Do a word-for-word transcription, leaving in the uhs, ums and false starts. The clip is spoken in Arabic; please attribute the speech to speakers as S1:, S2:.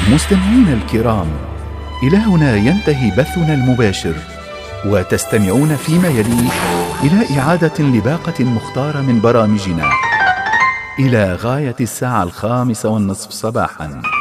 S1: مستمعينا الكرام، إلى هنا ينتهي بثنا المباشر، وتستمعون فيما يلي إلى إعادة لباقة مختارة من برامجنا إلى غاية الساعة الخامسة والنصف صباحا.